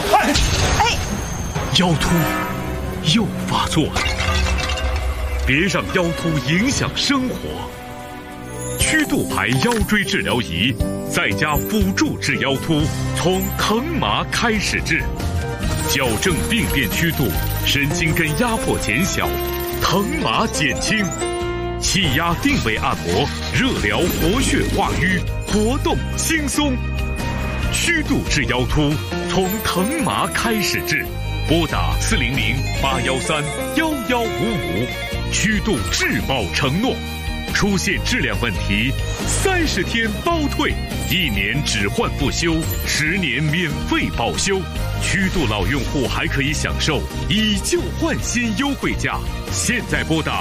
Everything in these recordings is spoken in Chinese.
腰突又发作了，别让腰突影响生活。曲度牌腰椎治疗仪，在家辅助治腰突，从疼麻开始治，矫正病变曲度，神经根压迫减小，疼麻减轻，气压定位按摩，热疗活血化瘀，活动轻松。曲度治腰突，从疼麻开始治，拨打400-813-1155，曲度质保承诺。出现质量问题，30天包退，1年只换不修，10年免费保修。曲度老用户还可以享受以旧换新优惠价。现在拨打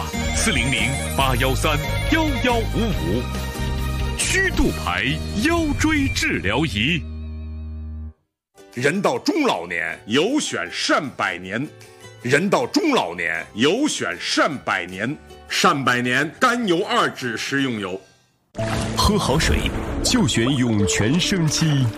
400-813-1155，曲度牌腰椎治疗仪。 人到中老年，有选善百年。人到中老年，有选善百年。善百年甘油2酯食用油。 喝好水就选涌泉生机。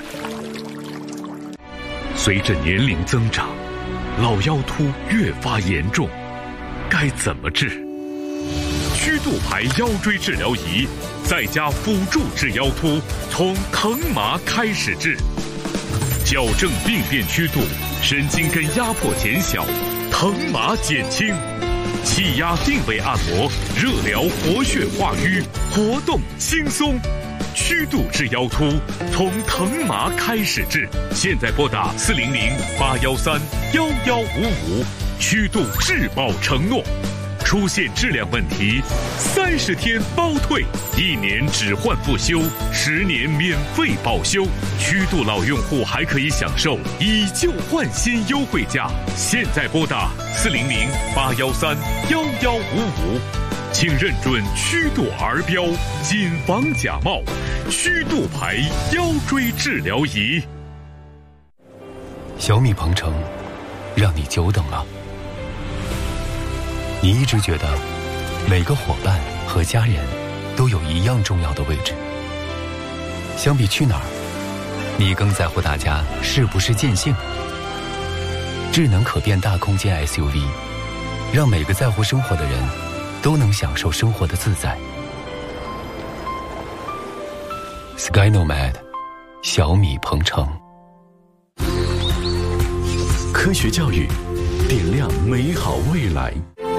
随着年龄增长，老腰突越发严重，该怎么治？曲度牌腰椎治疗仪，在家辅助治腰突，从疼麻开始治，矫正病变曲度，神经根压迫减小，疼麻减轻，气压定位按摩，热疗活血化瘀，活动轻松。曲度治腰突，从疼麻开始治。现在拨打400-813-1155，曲度质保承诺。出现质量问题，30天包退，1年只换不修，10年免费保修。曲度老用户还可以享受以旧换新优惠价。现在拨打400-813-1155，请认准曲度儿标，谨防假冒。曲度牌腰椎治疗仪。 小米鹏程，让你久等了。你一直觉得每个伙伴和家人都有一样重要的位置。相比去哪儿，你更在乎大家是不是尽兴。智能可变大空间 SUV， 让每个在乎生活的人都能享受生活的自在。Sky Nomad， 小米鹏程。 科学教育，点亮美好未来。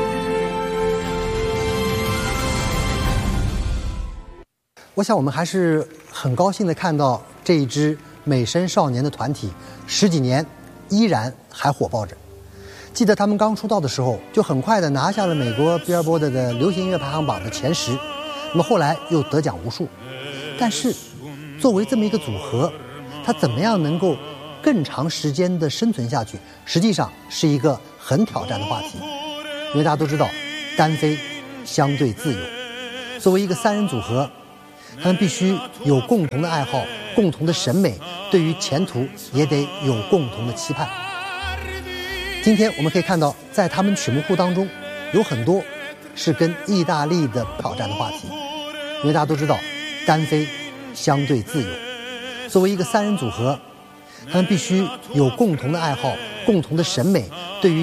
我想我们还是很高兴的看到这一支美声少年的团体10几年依然还火爆着。记得他们刚出道的时候，就很快的拿下了美国 Billboard 的流行音乐排行榜的前10，那么后来又得奖无数。但是作为这么一个组合，它怎么样能够更长时间的生存下去，实际上是一个很挑战的话题。因为大家都知道，单飞相对自由，作为一个3人组合，他们必须有共同的爱好、共同的审美，对于前途也得有共同的期盼。今天我们可以看到，在他们曲目库当中，有很多是跟意大利的挑战的话题。因为大家都知道，单飞相对自由，作为一个3人组合，他们必须有共同的爱好、共同的审美，